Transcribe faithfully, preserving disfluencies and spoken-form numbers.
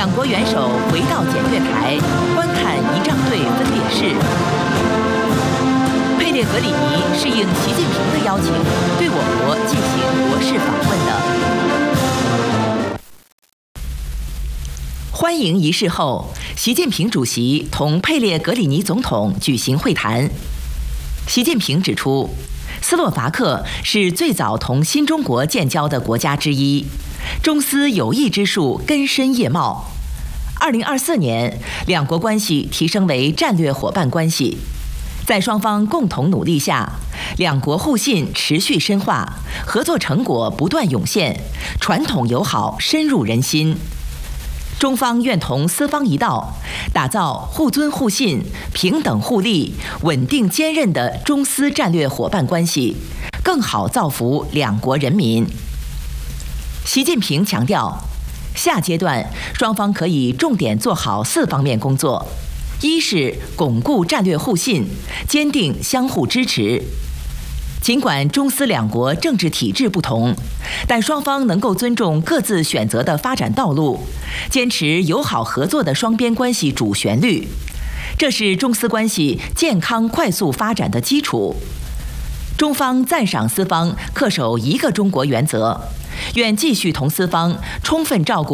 两国元首回到检阅台，观看仪仗队分列式。佩列格里尼是应习近平的邀请，对我国进行国事访问的。欢迎仪式后，习近平主席同佩列格里尼总统举行会谈。习近平指出，斯洛伐克是最早同新中国建交的国家之一，中斯友谊之树根深叶茂。二零二四年，两国关系提升为战略伙伴关系，在双方共同努力下，两国互信持续深化，合作成果不断涌现，传统友好深入人心。中方愿同斯方一道，打造互尊互信、平等互利、稳定坚韧的中斯战略伙伴关系，更好造福两国人民。习近平强调，下阶段双方可以重点做好四方面工作：一是巩固战略互信，坚定相互支持。尽管中斯两国政治体制不同，但双方能够尊重各自选择的发展道路，坚持友好合作的双边关系主旋律，这是中斯关系健康快速发展的基础。中方赞赏斯方恪守一个中国原则，愿继续同斯方充分照顾